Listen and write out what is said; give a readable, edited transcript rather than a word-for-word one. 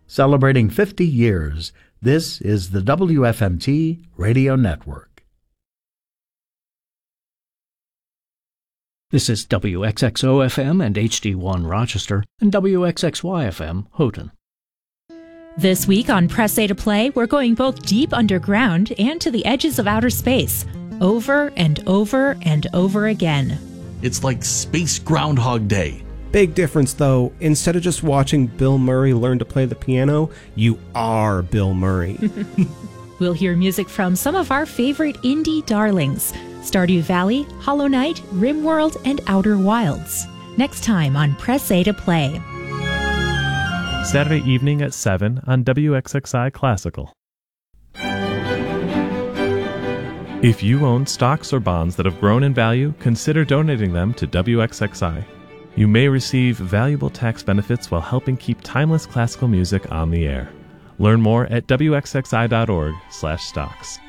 Celebrating 50 years, this is the WFMT Radio Network. This is WXXO-FM and HD1 Rochester and WXXY-FM Houghton. This week on Press A to Play, we're going both deep underground and to the edges of outer space, over and over and over again. It's like Space Groundhog Day. Big difference, though. Instead of just watching Bill Murray learn to play the piano, you are Bill Murray. We'll hear music from some of our favorite indie darlings, Stardew Valley, Hollow Knight, RimWorld, and Outer Wilds. Next time on Press A to Play. Saturday evening at 7 on WXXI Classical. If you own stocks or bonds that have grown in value, consider donating them to WXXI. You may receive valuable tax benefits while helping keep timeless classical music on the air. Learn more at wxxi.org/stocks.